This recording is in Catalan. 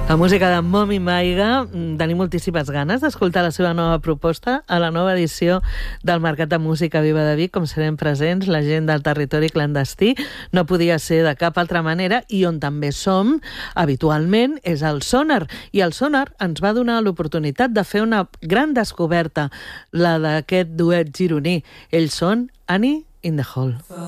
La música de Momi Maiga, tenim moltíssimes ganes d'escoltar la seva nova proposta a la nova edició del Mercat de Música Viva de Vic, com serem presents la gent del territori clandestí. No podia ser de cap altra manera, i on també som habitualment és el Sonar, i el Sonar ens va donar l'oportunitat de fer una gran descoberta, la d'aquest duet gironí. Ells són Annie in the Hall.